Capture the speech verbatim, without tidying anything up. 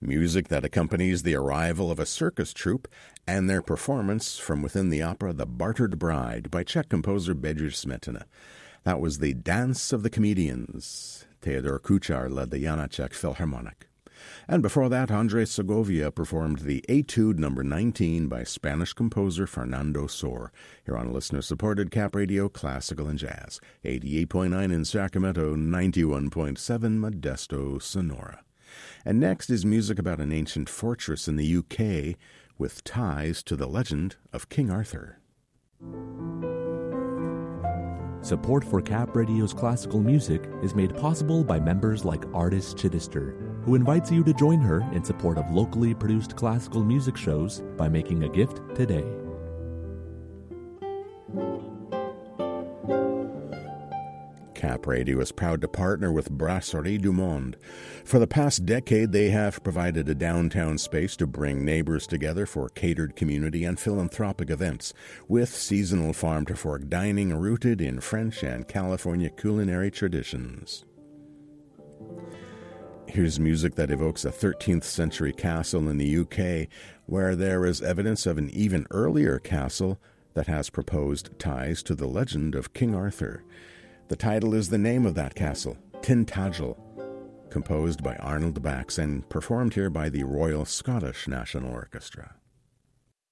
music that accompanies the arrival of a circus troupe and their performance from within the opera The Bartered Bride by Czech composer Bedřich Smetana. That was the Dance of the Comedians. Theodor Kuchar led the Janáček Philharmonic. And before that, Andrés Segovia performed the Etude number nineteen by Spanish composer Fernando Sor, here on listener-supported Cap Radio Classical and Jazz, eighty-eight point nine in Sacramento, ninety-one point seven Modesto, Sonora. And next is music about an ancient fortress in the U K with ties to the legend of King Arthur. Support for Cap Radio's classical music is made possible by members like Artis Chittister, who invites you to join her in support of locally produced classical music shows by making a gift today. Cap Radio is proud to partner with Brasserie du Monde. For the past decade, they have provided a downtown space to bring neighbors together for catered community and philanthropic events, with seasonal farm-to-fork dining rooted in French and California culinary traditions. Here's music that evokes a thirteenth century castle in the U K, where there is evidence of an even earlier castle that has proposed ties to the legend of King Arthur. The title is the name of that castle, Tintagel, composed by Arnold Bax and performed here by the Royal Scottish National Orchestra.